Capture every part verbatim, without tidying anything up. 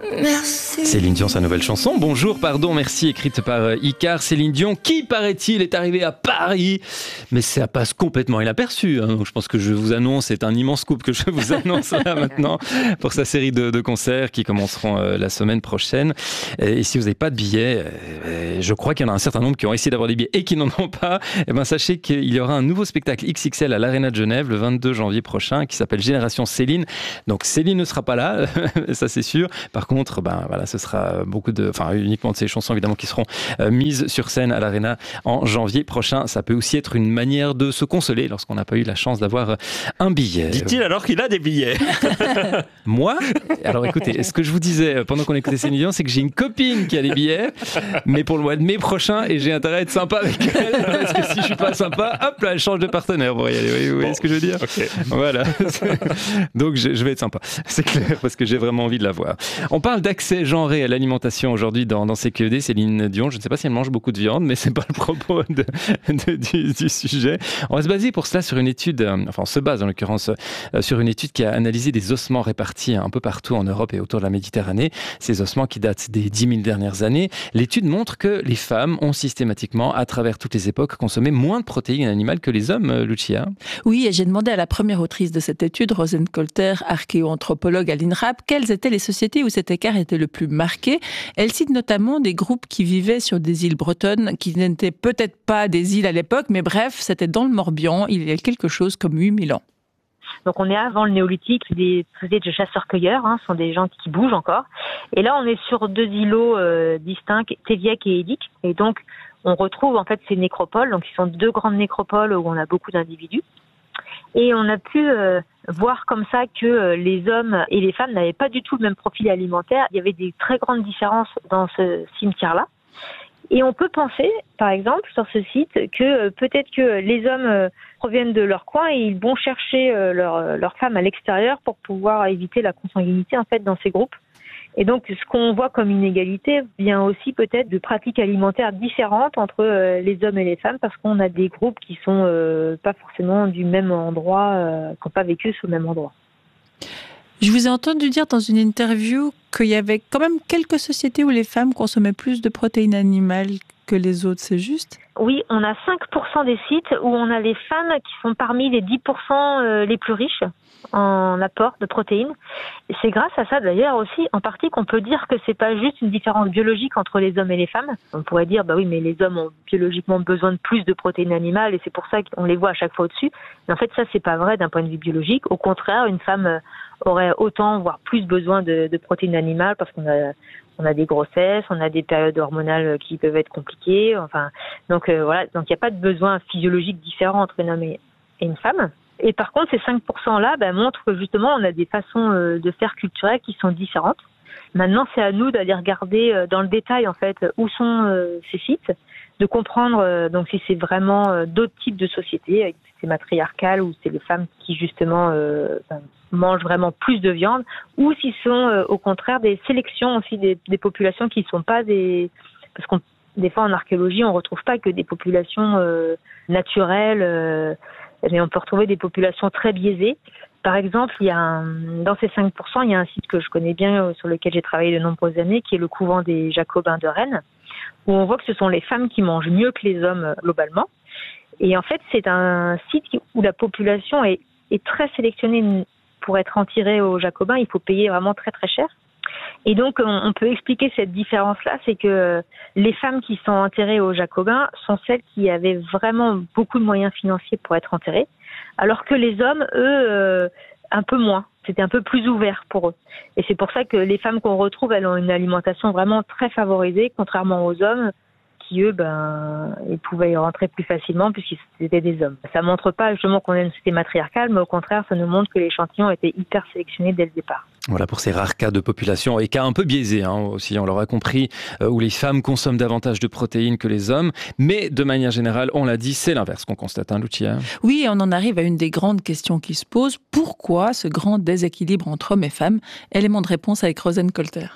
Merci. Céline Dion, sa nouvelle chanson. Bonjour, pardon, merci, écrite par euh, Icar. Céline Dion, qui, paraît-il, est arrivée à Paris. Mais ça passe complètement inaperçu. Hein. Donc, je pense que je vous annonce, c'est un immense scoop que je vous annonce là maintenant pour sa série de, de concerts qui commenceront euh, la semaine prochaine. Et, et si vous n'avez pas de billets, euh, je crois qu'il y en a un certain nombre qui ont essayé d'avoir des billets et qui n'en ont pas. Et ben, sachez qu'il y aura un nouveau spectacle X X L à l'Arena de Genève le vingt-deux janvier prochain qui s'appelle Génération Céline. Donc, Céline ne sera pas là, ça c'est sûr. Par contre, ben voilà, ce sera beaucoup de, enfin uniquement de ces chansons évidemment qui seront euh, mises sur scène à l'Arena en janvier prochain. Ça peut aussi être une manière de se consoler lorsqu'on n'a pas eu la chance d'avoir un billet. Dit-il alors qu'il a des billets. Moi, alors écoutez, ce que je vous disais pendant qu'on écoutait Céline Dion, c'est que j'ai une copine qui a des billets, mais pour le mois de mai prochain, et j'ai intérêt à être sympa avec elle, parce que si je suis pas sympa, hop là, elle change de partenaire pour y aller. Vous voyez bon, ce que je veux dire? Okay. Voilà. Donc je, je vais être sympa, c'est clair, parce que j'ai vraiment envie de la voir. On parle d'accès genré à l'alimentation aujourd'hui dans, dans C Q E D. Céline Dion, je ne sais pas si elle mange beaucoup de viande, mais c'est pas le propos de, de, du, du sujet. On va se baser pour cela sur une étude, enfin on se base en l'occurrence sur une étude qui a analysé des ossements répartis un peu partout en Europe et autour de la Méditerranée. Ces ossements qui datent des dix mille dernières années. L'étude montre que les femmes ont systématiquement, à travers toutes les époques, consommé moins de protéines animales que les hommes, Lucia. Oui, et j'ai demandé à la première autrice de cette étude, Rosane Colter, archéoanthropologue à l'INRAP, quelles étaient les sociétés où cet écart était le plus marqué. Elle cite notamment des groupes qui vivaient sur des îles bretonnes, qui n'étaient peut-être pas des îles à l'époque, mais bref, c'était dans le Morbihan, il y a quelque chose comme huit mille ans. Donc on est avant le néolithique, des sociétés de chasseurs-cueilleurs, hein, ce sont des gens qui bougent encore. Et là on est sur deux îlots euh, distincts, Téviec et Édic. Et donc on retrouve en fait ces nécropoles, donc ce sont deux grandes nécropoles où on a beaucoup d'individus. Et on a pu euh, voir comme ça que euh, les hommes et les femmes n'avaient pas du tout le même profil alimentaire. Il y avait des très grandes différences dans ce cimetière-là. Et on peut penser, par exemple, sur ce site, que euh, peut-être que les hommes euh, proviennent de leur coin et ils vont chercher euh, leur, leur femme à l'extérieur pour pouvoir éviter la consanguinité en fait dans ces groupes. Et donc, ce qu'on voit comme inégalité vient aussi peut-être de pratiques alimentaires différentes entre euh, les hommes et les femmes, parce qu'on a des groupes qui sont euh, pas forcément du même endroit, euh, qui n'ont pas vécu sur le même endroit. Je vous ai entendu dire dans une interview qu'il y avait quand même quelques sociétés où les femmes consommaient plus de protéines animales que les autres, c'est juste ? Oui, on a cinq pour cent des sites où on a les femmes qui sont parmi les dix pour cent les plus riches en apport de protéines. Et c'est grâce à ça d'ailleurs aussi, en partie, qu'on peut dire que c'est pas juste une différence biologique entre les hommes et les femmes. On pourrait dire, bah oui, mais les hommes ont biologiquement besoin de plus de protéines animales et c'est pour ça qu'on les voit à chaque fois au-dessus. Mais en fait, ça, c'est pas vrai d'un point de vue biologique. Au contraire, une femme aurait autant, voire plus besoin de, de protéines animales parce qu'on a On a des grossesses, on a des périodes hormonales qui peuvent être compliquées. Enfin, donc euh, voilà, donc il n'y a pas de besoin physiologique différent entre un homme et une femme. Et par contre, ces cinq pour cent là ben, montrent que justement, on a des façons euh, de faire culturelles qui sont différentes. Maintenant, c'est à nous d'aller regarder euh, dans le détail en fait où sont euh, ces sites, de comprendre euh, donc si c'est vraiment euh, d'autres types de sociétés, si c'est matriarcal ou c'est les femmes qui justement euh, ben, mangent vraiment plus de viande, ou s'ils sont euh, au contraire des sélections aussi des, des populations qui ne sont pas des... Parce qu'on des fois en archéologie, on ne retrouve pas que des populations euh, naturelles, euh, mais on peut retrouver des populations très biaisées. Par exemple, il y a un, dans ces cinq pour cent, il y a un site que je connais bien, sur lequel j'ai travaillé de nombreuses années, qui est le couvent des Jacobins de Rennes, où on voit que ce sont les femmes qui mangent mieux que les hommes globalement. Et en fait, c'est un site où la population est, est très sélectionnée. Pour être enterré aux Jacobins, il faut payer vraiment très très cher. Et donc, on, on peut expliquer cette différence-là, c'est que les femmes qui sont enterrées aux Jacobins sont celles qui avaient vraiment beaucoup de moyens financiers pour être enterrées, alors que les hommes, eux, euh, un peu moins. C'était un peu plus ouvert pour eux. Et c'est pour ça que les femmes qu'on retrouve, elles ont une alimentation vraiment très favorisée, contrairement aux hommes, qui eux, ben, ils pouvaient y rentrer plus facilement puisqu'ils étaient des hommes. Ça montre pas justement qu'on est une société matriarcale, mais au contraire, ça nous montre que l'échantillon était hyper sélectionné dès le départ. Voilà pour ces rares cas de population et cas un peu biaisés hein, aussi, on l'aura compris, euh, où les femmes consomment davantage de protéines que les hommes. Mais de manière générale, on l'a dit, c'est l'inverse qu'on constate, hein, Lucia. Oui, et on en arrive à une des grandes questions qui se posent. Pourquoi ce grand déséquilibre entre hommes et femmes ? Élément de réponse avec Rosane Colter.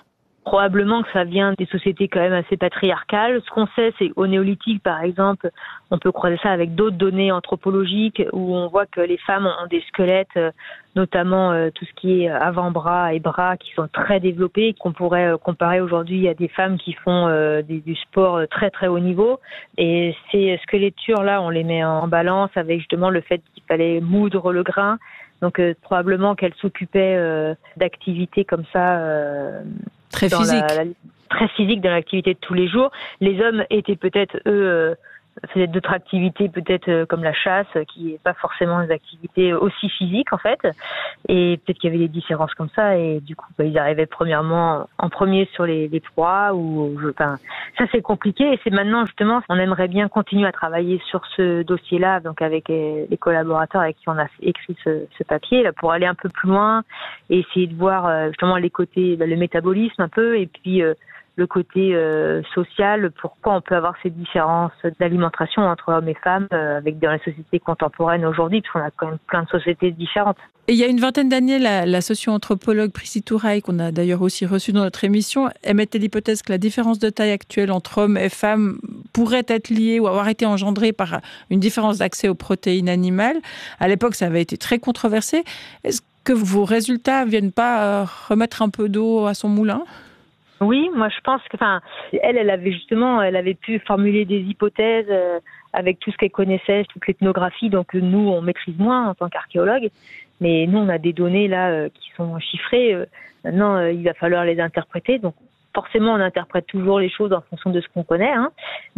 Probablement que ça vient des sociétés quand même assez patriarcales. Ce qu'on sait, c'est qu'au néolithique, par exemple, on peut croiser ça avec d'autres données anthropologiques où on voit que les femmes ont des squelettes, notamment tout ce qui est avant-bras et bras, qui sont très développés, qu'on pourrait comparer aujourd'hui à des femmes qui font des, du sport très très haut niveau. Et ces squelettures-là, on les met en balance avec justement le fait qu'il fallait moudre le grain. Donc euh, probablement qu'elle s'occupait euh, d'activités comme ça, euh, très physique, la, la, très physique dans l'activité de tous les jours. Les hommes étaient peut-être eux euh, faisaient d'autres activités, peut-être euh, comme la chasse, qui n'est pas forcément des activités aussi physiques en fait. Et peut-être qu'il y avait des différences comme ça. Et du coup, bah, ils arrivaient premièrement en premier sur les, les proies. Ou, enfin, ça c'est compliqué. Et c'est maintenant justement, on aimerait bien continuer à travailler sur ce dossier-là, donc avec les collaborateurs avec qui on a écrit ce, ce papier, là, pour aller un peu plus loin et essayer de voir justement les côtés, bah, le métabolisme un peu, et puis euh, le côté euh, social, pourquoi on peut avoir ces différences d'alimentation entre hommes et femmes euh, avec dans les sociétés contemporaines aujourd'hui, parce qu'on a quand même plein de sociétés différentes. Et il y a une vingtaine d'années, la, la socio-anthropologue Prissi Touraille, qu'on a d'ailleurs aussi reçue dans notre émission, émettait l'hypothèse que la différence de taille actuelle entre hommes et femmes pourrait être liée ou avoir été engendrée par une différence d'accès aux protéines animales. À l'époque, ça avait été très controversé. Est-ce que vos résultats ne viennent pas remettre un peu d'eau à son moulin ? Oui, moi je pense que, enfin, elle, elle avait justement, elle avait pu formuler des hypothèses euh, avec tout ce qu'elle connaissait, toute l'ethnographie, donc nous on maîtrise moins en tant qu'archéologue, mais nous on a des données là euh, qui sont chiffrées. Euh, maintenant, euh, il va falloir les interpréter, donc forcément on interprète toujours les choses en fonction de ce qu'on connaît, hein,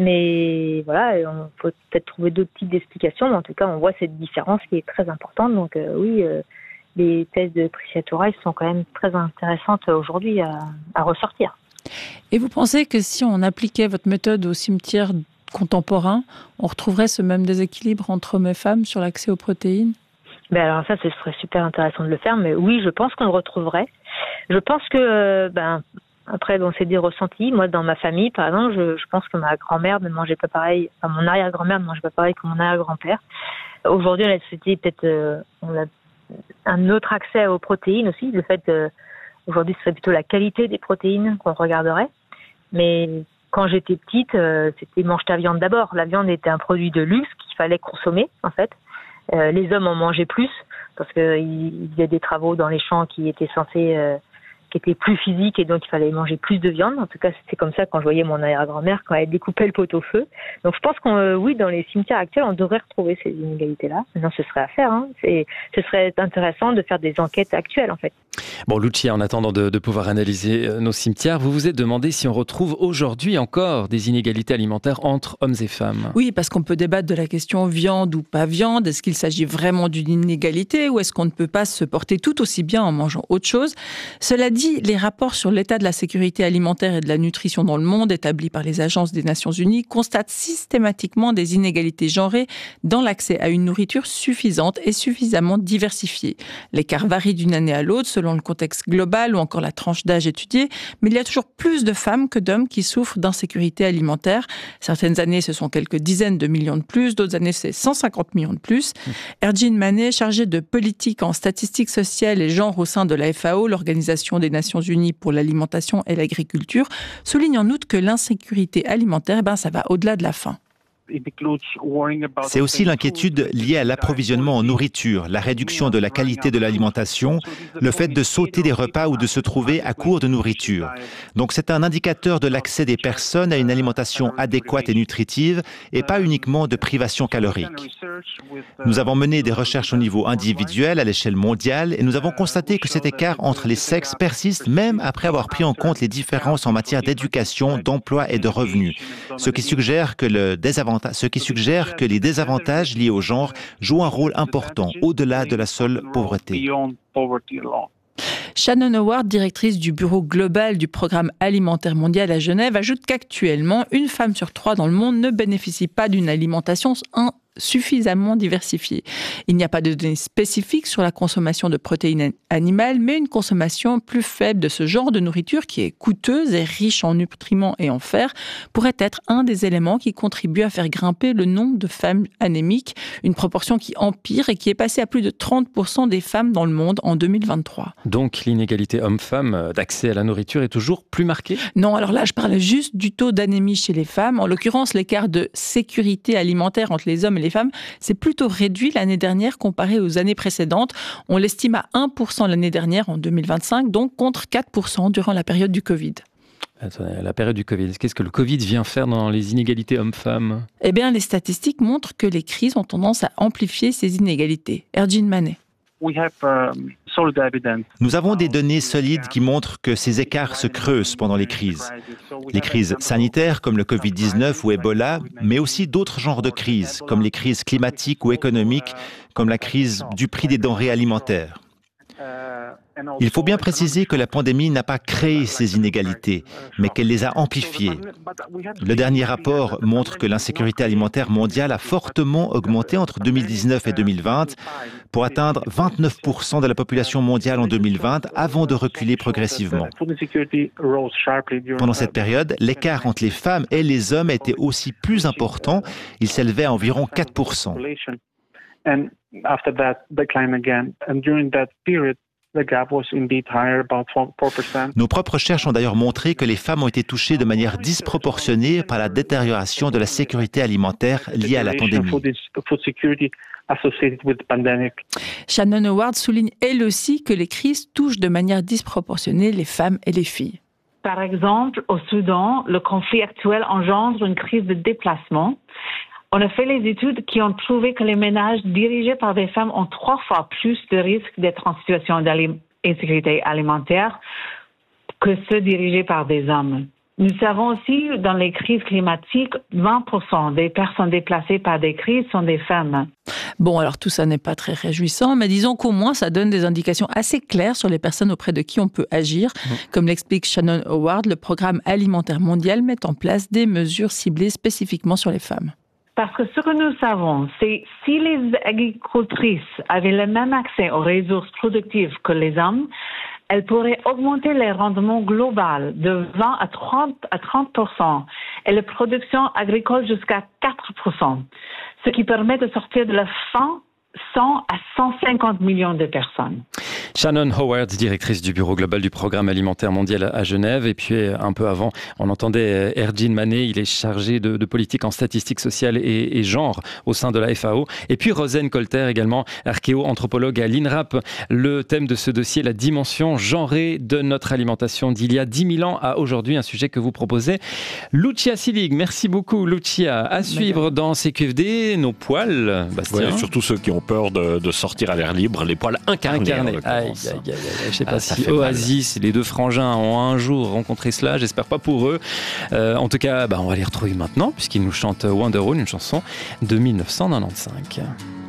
mais voilà, on peut peut-être trouver d'autres types d'explications, mais en tout cas on voit cette différence qui est très importante, donc euh, oui. Euh, les thèses de Prissi Touraille sont quand même très intéressantes aujourd'hui à, à ressortir. Et vous pensez que si on appliquait votre méthode au cimetière contemporain, on retrouverait ce même déséquilibre entre hommes et femmes sur l'accès aux protéines ? Ben alors ça, ce serait super intéressant de le faire, mais oui, je pense qu'on le retrouverait. Je pense que, ben, après, bon, c'est des ressentis. Moi, dans ma famille, par exemple, je, je pense que ma grand-mère ne mangeait pas pareil, enfin, mon arrière-grand-mère ne mangeait pas pareil que mon arrière-grand-père. Aujourd'hui, on a société, peut-être, euh, on a un autre accès aux protéines aussi. Le fait que, aujourd'hui, ce serait plutôt la qualité des protéines qu'on regarderait. Mais quand j'étais petite, euh, c'était mange ta viande d'abord. La viande était un produit de luxe qu'il fallait consommer, en fait. Euh, les hommes en mangeaient plus parce qu'ils faisaient des travaux dans les champs qui étaient censés, euh, qui étaient plus physiques et donc il fallait manger plus de viande. En tout cas, c'était comme ça quand je voyais mon arrière-grand-mère quand elle découpait le pot-au-feu. Donc je pense qu'on, euh, oui, dans les cimetières actuels, on devrait retrouver ces inégalités-là. Maintenant, ce serait à faire. Hein. C'est, ce serait intéressant de faire des enquêtes actuelles, en fait. Bon, Lucia, en attendant de, de pouvoir analyser nos cimetières, vous vous êtes demandé si on retrouve aujourd'hui encore des inégalités alimentaires entre hommes et femmes. Oui, parce qu'on peut débattre de la question viande ou pas viande. Est-ce qu'il s'agit vraiment d'une inégalité ou est-ce qu'on ne peut pas se porter tout aussi bien en mangeant autre chose ? Cela dit, les rapports sur l'état de la sécurité alimentaire et de la nutrition dans le monde établis par les agences des Nations Unies constatent systématiquement des inégalités genrées dans l'accès à une nourriture suffisante et suffisamment diversifiée. L'écart varie d'une année à l'autre selon le contexte global ou encore la tranche d'âge étudiée, mais il y a toujours plus de femmes que d'hommes qui souffrent d'insécurité alimentaire. Certaines années, ce sont quelques dizaines de millions de plus, d'autres années, c'est cent cinquante millions de plus. Mmh. Ergin Manet, chargé de politique en statistiques sociales et genre au sein de la F A O, l'Organisation des Nations Unies pour l'alimentation et l'agriculture, souligne en outre que l'insécurité alimentaire, eh ben, ça va au-delà de la faim. C'est aussi l'inquiétude liée à l'approvisionnement en nourriture, la réduction de la qualité de l'alimentation, le fait de sauter des repas ou de se trouver à court de nourriture. Donc c'est un indicateur de l'accès des personnes à une alimentation adéquate et nutritive et pas uniquement de privation calorique. Nous avons mené des recherches au niveau individuel à l'échelle mondiale et nous avons constaté que cet écart entre les sexes persiste même après avoir pris en compte les différences en matière d'éducation, d'emploi et de revenus, ce qui suggère que le désavantage ce qui suggère que les désavantages liés au genre jouent un rôle important au-delà de la seule pauvreté. Shannon Howard, directrice du bureau global du Programme alimentaire mondial à Genève, ajoute qu'actuellement, une femme sur trois dans le monde ne bénéficie pas d'une alimentation suffisamment diversifiée. Il n'y a pas de données spécifiques sur la consommation de protéines animales, mais une consommation plus faible de ce genre de nourriture, qui est coûteuse et riche en nutriments et en fer, pourrait être un des éléments qui contribue à faire grimper le nombre de femmes anémiques, une proportion qui empire et qui est passée à plus de trente pour cent des femmes dans le monde en deux mille vingt-trois. Donc l'inégalité homme-femme d'accès à la nourriture est toujours plus marquée ? Non, alors là je parle juste du taux d'anémie chez les femmes. En l'occurrence, l'écart de sécurité alimentaire entre les hommes et les femmes s'est plutôt réduit l'année dernière comparé aux années précédentes. On l'estime à un pour cent l'année dernière en deux mille vingt-cinq, donc contre quatre pour cent durant la période du Covid. La période du Covid, qu'est-ce que le Covid vient faire dans les inégalités hommes-femmes ? Eh bien, les statistiques montrent que les crises ont tendance à amplifier ces inégalités. Ergin Manet. Nous avons des données solides qui montrent que ces écarts se creusent pendant les crises. Les crises sanitaires comme le covid dix-neuf ou Ebola, mais aussi d'autres genres de crises, comme les crises climatiques ou économiques, comme la crise du prix des denrées alimentaires. Il faut bien préciser que la pandémie n'a pas créé ces inégalités, mais qu'elle les a amplifiées. Le dernier rapport montre que l'insécurité alimentaire mondiale a fortement augmenté entre deux mille dix-neuf et deux mille vingt pour atteindre vingt-neuf pour cent de la population mondiale en deux mille vingt avant de reculer progressivement. Pendant cette période, l'écart entre les femmes et les hommes était aussi plus important. Il s'élevait à environ quatre pour cent. Nos propres recherches ont d'ailleurs montré que les femmes ont été touchées de manière disproportionnée par la détérioration de la sécurité alimentaire liée à la pandémie. Shannon Howard souligne elle aussi que les crises touchent de manière disproportionnée les femmes et les filles. Par exemple, au Soudan, le conflit actuel engendre une crise de déplacement. On a fait les études qui ont trouvé que les ménages dirigés par des femmes ont trois fois plus de risques d'être en situation d'insécurité alimentaire que ceux dirigés par des hommes. Nous savons aussi, dans les crises climatiques, vingt pour cent des personnes déplacées par des crises sont des femmes. Bon, alors tout ça n'est pas très réjouissant, mais disons qu'au moins ça donne des indications assez claires sur les personnes auprès de qui on peut agir. Mmh. Comme l'explique Shannon Howard, le Programme alimentaire mondial met en place des mesures ciblées spécifiquement sur les femmes. Parce que ce que nous savons, c'est si les agricultrices avaient le même accès aux ressources productives que les hommes, elles pourraient augmenter les rendements globaux de vingt à trente pour cent et la production agricole jusqu'à quatre pour cent, ce qui permet de sortir de la faim cent à cent cinquante millions de personnes. Shannon Howard, directrice du Bureau global du Programme alimentaire mondial à Genève. Et puis, un peu avant, on entendait Ergin Manet, il est chargé de, de politique en statistiques sociales et, et genre au sein de la F A O. Et puis, Rosen Colter, également archéo-anthropologue à l'INRAP. Le thème de ce dossier, la dimension genrée de notre alimentation d'il y a dix mille ans à aujourd'hui, un sujet que vous proposez. Lucia Silig, merci beaucoup Lucia. À suivre dans C Q F D, nos poils, Bastien. Ouais, surtout ceux qui ont peur de, de sortir à l'air libre, les poils incarnés. Incarnés. Aïe, aïe, aïe, aïe. Je ne sais pas ah, si Oasis, les deux frangins, ont un jour rencontré cela. J'espère pas pour eux. Euh, en tout cas, bah, on va les retrouver maintenant, puisqu'ils nous chantent Wonderwall, une chanson de mille neuf cent quatre-vingt-quinze.